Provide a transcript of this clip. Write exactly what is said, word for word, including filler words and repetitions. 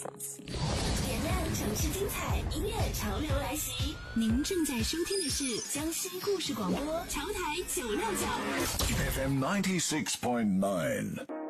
点亮城市精彩，音乐潮流来袭。您正在收听的是江西故事广播，潮台九六九 F M ninety six point nine。